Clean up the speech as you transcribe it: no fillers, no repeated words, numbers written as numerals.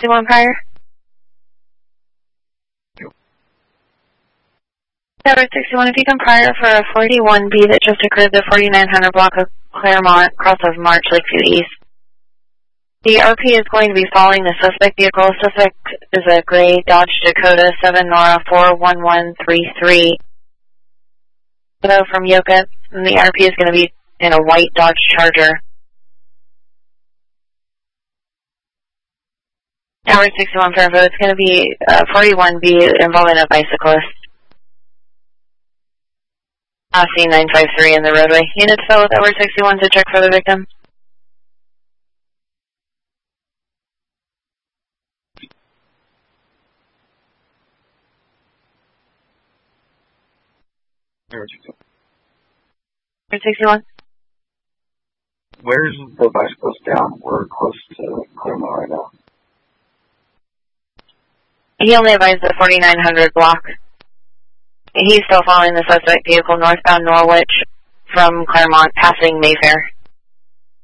61 prior. Tower 61, if you can prior for a 41B that just occurred the 4900 block of Claremont, cross of March, Lakeview East. The RP is going to be following the suspect vehicle. Suspect is a gray Dodge Dakota 7 Nora 41133. Hello from Yoka, and the RP is going to be in a white Dodge Charger. Tower 61 for info, it's going to be 41B involving a bicyclist. C953 in the roadway. Units fill with Tower 61 to check for the victim. Tower 61. Where's the bicyclist down? We're close to Claremont right now. He only advised the 4900 block. He's still following the suspect vehicle northbound Norwich from Claremont, passing Mayfair.